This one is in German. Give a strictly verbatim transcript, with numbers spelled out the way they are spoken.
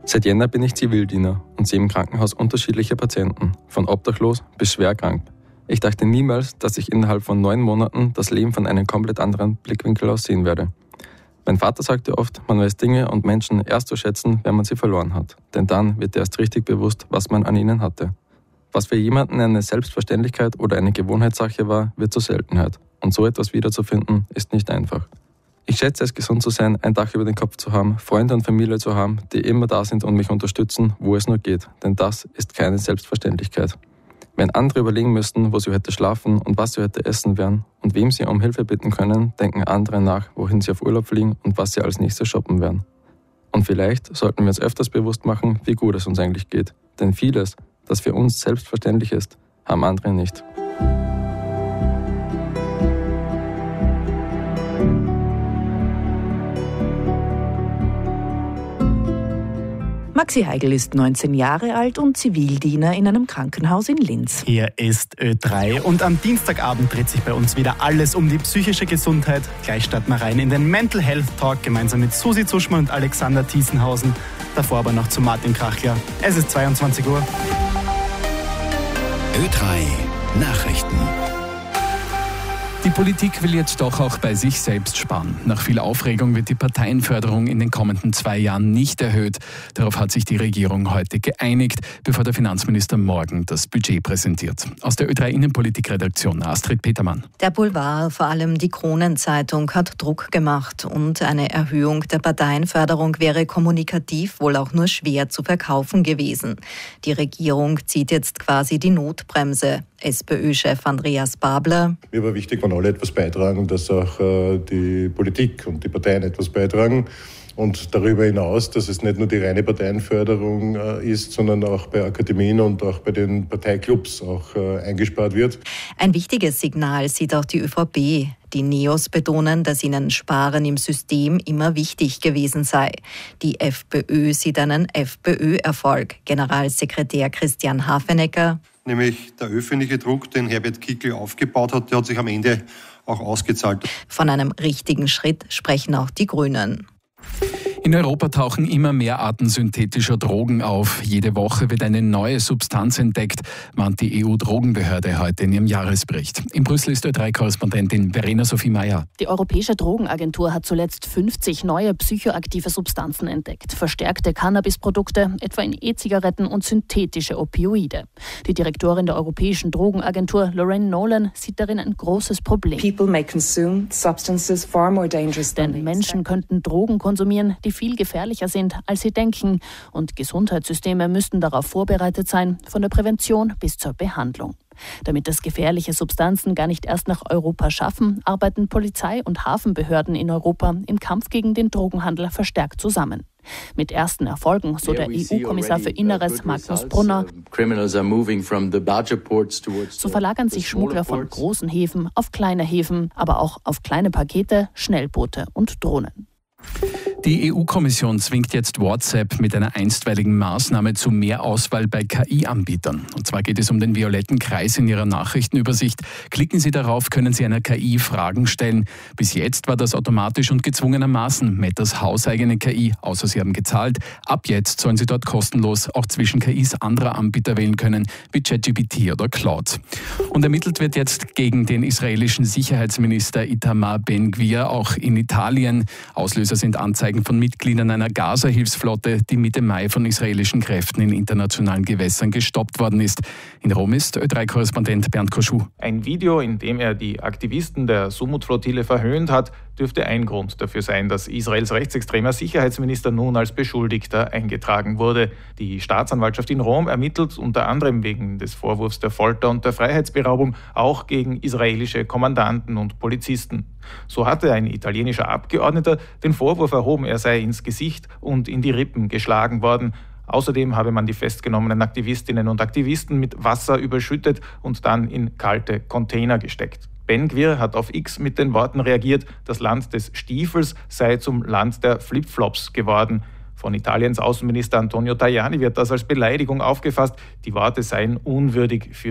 Seit Jänner bin ich Zivildiener und sehe im Krankenhaus unterschiedliche Patienten, von obdachlos bis schwer krank. Ich dachte niemals, dass ich innerhalb von neun Monaten das Leben von einem komplett anderen Blickwinkel aus sehen werde. Mein Vater sagte oft, man weiß Dinge und Menschen erst zu schätzen, wenn man sie verloren hat. Denn dann wird erst richtig bewusst, was man an ihnen hatte. Was für jemanden eine Selbstverständlichkeit oder eine Gewohnheitssache war, wird zur Seltenheit. Und so etwas wiederzufinden, ist nicht einfach. Ich schätze es, gesund zu sein, ein Dach über den Kopf zu haben, Freunde und Familie zu haben, die immer da sind und mich unterstützen, wo es nur geht. Denn das ist keine Selbstverständlichkeit. Wenn andere überlegen müssten, wo sie heute schlafen und was sie heute essen werden und wem sie um Hilfe bitten können, denken andere nach, wohin sie auf Urlaub fliegen und was sie als nächstes shoppen werden. Und vielleicht sollten wir uns öfters bewusst machen, wie gut es uns eigentlich geht. Denn vieles, das für uns selbstverständlich ist, haben andere nicht. Maxi Heigl ist neunzehn Jahre alt und Zivildiener in einem Krankenhaus in Linz. Hier ist Ö drei und am Dienstagabend dreht sich bei uns wieder alles um die psychische Gesundheit. Gleich starten wir rein in den Mental Health Talk gemeinsam mit Susi Zuschmann und Alexander Thiesenhausen. Davor aber noch zu Martin Krachler. Es ist zweiundzwanzig Uhr. Ö drei Nachrichten. Die Politik will jetzt doch auch bei sich selbst sparen. Nach viel Aufregung wird die Parteienförderung in den kommenden zwei Jahren nicht erhöht. Darauf hat sich die Regierung heute geeinigt, bevor der Finanzminister morgen das Budget präsentiert. Aus der Ö drei Innenpolitik-Redaktion Astrid Petermann. Der Boulevard, vor allem die Kronenzeitung, hat Druck gemacht und eine Erhöhung der Parteienförderung wäre kommunikativ wohl auch nur schwer zu verkaufen gewesen. Die Regierung zieht jetzt quasi die Notbremse. SPÖ-Chef Andreas Babler. Mir war wichtig, wenn alle etwas beitragen, dass auch äh, die Politik und die Parteien etwas beitragen. Und darüber hinaus, dass es nicht nur die reine Parteienförderung äh, ist, sondern auch bei Akademien und auch bei den Parteiklubs auch äh, eingespart wird. Ein wichtiges Signal sieht auch die ÖVP. Die Neos betonen, dass ihnen Sparen im System immer wichtig gewesen sei. Die FPÖ sieht einen FPÖ-Erfolg. Generalsekretär Christian Hafenecker. Nämlich der öffentliche Druck, den Herbert Kickl aufgebaut hat, der hat sich am Ende auch ausgezahlt. Von einem richtigen Schritt sprechen auch die Grünen. In Europa tauchen immer mehr Arten synthetischer Drogen auf. Jede Woche wird eine neue Substanz entdeckt, warnt die E U-Drogenbehörde heute in ihrem Jahresbericht. In Brüssel ist Ö drei Korrespondentin Verena Sophie Meyer. Die Europäische Drogenagentur hat zuletzt fünfzig neue psychoaktive Substanzen entdeckt. Verstärkte Cannabisprodukte, etwa in E-Zigaretten und synthetische Opioide. Die Direktorin der Europäischen Drogenagentur, Lorraine Nolan, sieht darin ein großes Problem. People may consume substances far more dangerous than Denn Menschen könnten Drogen konsumieren, die viel gefährlicher sind, als sie denken. Und Gesundheitssysteme müssten darauf vorbereitet sein, von der Prävention bis zur Behandlung. Damit das gefährliche Substanzen gar nicht erst nach Europa schaffen, arbeiten Polizei und Hafenbehörden in Europa im Kampf gegen den Drogenhandel verstärkt zusammen. Mit ersten Erfolgen, so der E U-Kommissar für Inneres Magnus Brunner. So verlagern sich Schmuggler von großen Häfen auf kleine Häfen, aber auch auf kleine Pakete, Schnellboote und Drohnen. Die E U-Kommission zwingt jetzt WhatsApp mit einer einstweiligen Maßnahme zu mehr Auswahl bei K I-Anbietern. Und zwar geht es um den violetten Kreis in Ihrer Nachrichtenübersicht. Klicken Sie darauf, können Sie einer K I Fragen stellen. Bis jetzt war das automatisch und gezwungenermaßen Metas hauseigene K I, außer Sie haben gezahlt. Ab jetzt sollen Sie dort kostenlos auch zwischen K Is anderer Anbieter wählen können, wie ChatGPT oder Claude. Und ermittelt wird jetzt gegen den israelischen Sicherheitsminister Itamar Ben-Gvir, auch in Italien. Auslöser sind Anzeigen von Mitgliedern einer Gaza-Hilfsflotte, die Mitte Mai von israelischen Kräften in internationalen Gewässern gestoppt worden ist. In Rom ist Ö drei Korrespondent Bernd Koschuh. Ein Video, in dem er die Aktivisten der Sumut-Flottille verhöhnt hat, dürfte ein Grund dafür sein, dass Israels rechtsextremer Sicherheitsminister nun als Beschuldigter eingetragen wurde. Die Staatsanwaltschaft in Rom ermittelt unter anderem wegen des Vorwurfs der Folter und der Freiheitsberaubung auch gegen israelische Kommandanten und Polizisten. So hatte ein italienischer Abgeordneter den Vorwurf erhoben, er sei ins Gesicht und in die Rippen geschlagen worden. Außerdem habe man die festgenommenen Aktivistinnen und Aktivisten mit Wasser überschüttet und dann in kalte Container gesteckt. Ben-Gvir hat auf X mit den Worten reagiert, das Land des Stiefels sei zum Land der Flipflops geworden. Von Italiens Außenminister Antonio Tajani wird das als Beleidigung aufgefasst. Die Worte seien unwürdig für